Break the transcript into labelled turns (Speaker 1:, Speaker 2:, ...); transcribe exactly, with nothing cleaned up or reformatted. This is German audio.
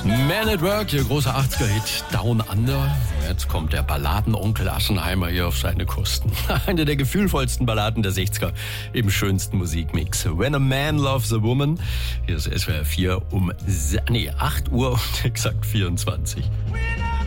Speaker 1: Man at Work, ihr großer achtziger-Hit Down Under. Jetzt kommt der Balladenonkel Assenheimer hier auf seine Kosten. Eine der gefühlvollsten Balladen der sechziger im schönsten Musikmix. When a Man Loves a Woman. Hier ist S W R vier um nee, acht Uhr und exakt vierundzwanzig.